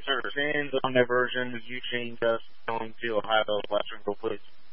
sir. Send on that version. Would you change us on to Ohio Western, please?